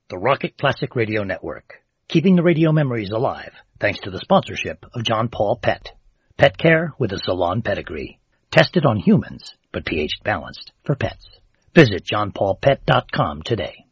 the Rocket Classic Radio Network, keeping the radio memories alive thanks to the sponsorship of John Paul Pet. Pet care with a salon pedigree. Tested on humans, but pH balanced for pets. Visit johnpaulpet.com today.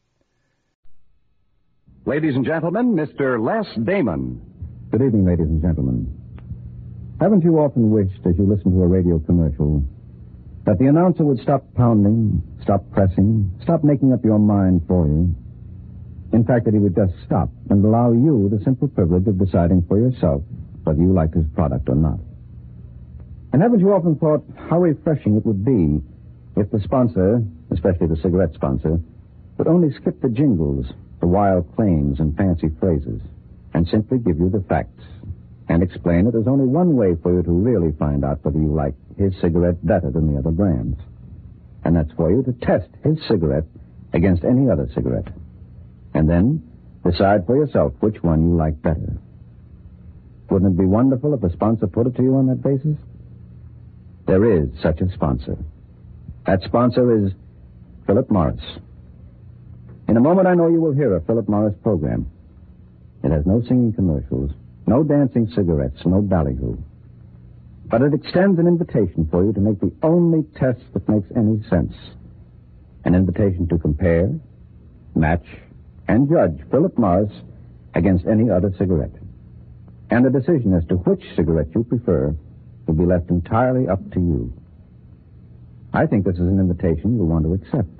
Ladies and gentlemen, Mr. Les Damon. Good evening, ladies and gentlemen. Haven't you often wished, as you listen to a radio commercial, that the announcer would stop pounding, stop pressing, stop making up your mind for you? In fact, that he would just stop and allow you the simple privilege of deciding for yourself whether you liked his product or not. And haven't you often thought how refreshing it would be if the sponsor, especially the cigarette sponsor, would only skip the jingles, the wild claims and fancy phrases, and simply give you the facts and explain that there's only one way for you to really find out whether you like his cigarette better than the other brands. And that's for you to test his cigarette against any other cigarette. And then decide for yourself which one you like better. Wouldn't it be wonderful if a sponsor put it to you on that basis? There is such a sponsor. That sponsor is Philip Morris. In a moment, I know you will hear a Philip Morris program. It has no singing commercials, no dancing cigarettes, no ballyhoo. But it extends an invitation for you to make the only test that makes any sense. An invitation to compare, match, and judge Philip Morris against any other cigarette. And the decision as to which cigarette you prefer will be left entirely up to you. I think this is an invitation you'll want to accept.